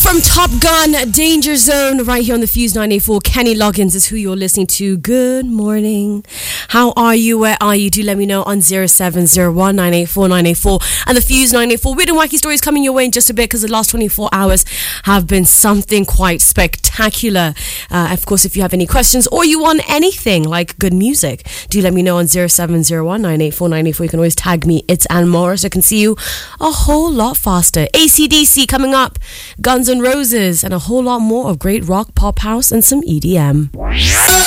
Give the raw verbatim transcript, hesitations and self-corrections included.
From Top Gun, Danger Zone, right here on the Fuse nine eighty-four. Kenny Loggins is who you're listening to. Good morning. How are you? Where are you? Do let me know on zero seven zero one nine eight four nine eight four. And the Fuse nine eighty-four. Weird and wacky stories coming your way in just a bit because the last twenty-four hours have been something quite spectacular. Uh, of course, if you have any questions or you want anything like good music, do let me know on zero seven zero one nine eight four nine eight four. You can always tag me. It's Ann Morris. I can see you a whole lot faster. A C D C coming up. Guns N' Roses, and a whole lot more of great rock, pop, house, and some E D M.